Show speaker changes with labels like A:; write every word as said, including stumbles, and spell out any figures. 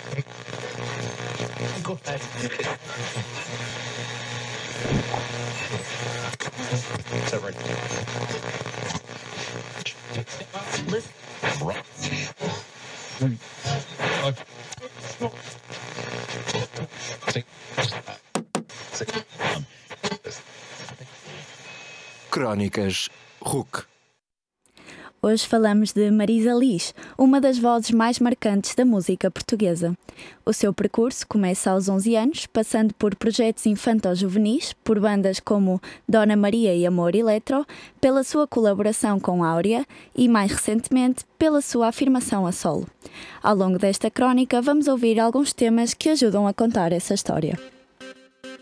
A: Crónicas R U C.
B: Hoje falamos de Marisa Liz, uma das vozes mais marcantes da música portuguesa. O seu percurso começa aos onze anos, passando por projetos infanto-juvenis, por bandas como Dona Maria e Amor Eletro, pela sua colaboração com Áurea e, mais recentemente, pela sua afirmação a solo. Ao longo desta crónica, vamos ouvir alguns temas que ajudam a contar essa história.